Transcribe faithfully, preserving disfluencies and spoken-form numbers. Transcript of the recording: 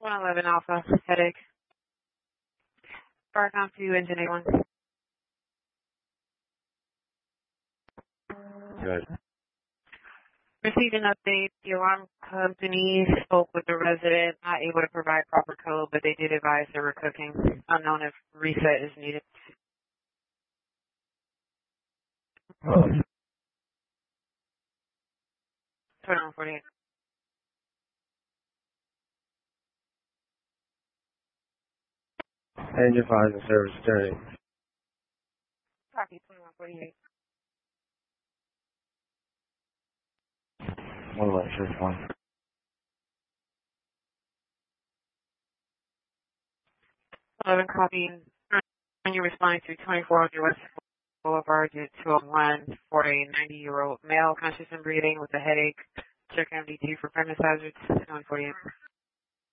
one eleven Alpha, headache. Spark on to engine A one. Good. Received an update. The alarm company spoke with the resident, not able to provide proper code, but they did advise they were cooking. Unknown if reset is needed. Oh. twenty-one forty-eight. Engine five in service turning. Copy, twenty-one forty-eight. One one six one. eleven copy. When you respond to twenty-four hundred West Boulevard, unit two oh one for a ninety-year-old male, conscious and breathing with a headache. Check M D T for premise hazards. twenty-one forty-eight.